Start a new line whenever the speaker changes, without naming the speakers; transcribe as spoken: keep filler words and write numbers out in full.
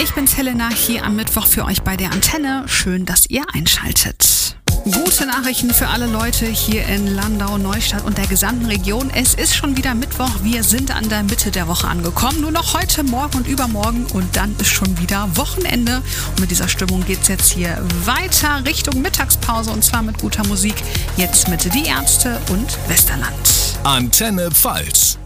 Ich bin's Helena, hier am Mittwoch für euch bei der Antenne. Schön, dass ihr einschaltet. Gute Nachrichten für alle Leute hier in Landau, Neustadt und der gesamten Region. Es ist schon wieder Mittwoch. Wir sind an der Mitte der Woche angekommen. Nur noch heute, morgen und übermorgen. Und dann ist schon wieder Wochenende. Und mit dieser Stimmung geht's jetzt hier weiter Richtung Mittagspause. Und zwar mit guter Musik. Jetzt mit Die Ärzte und Westerland.
Antenne Pfalz.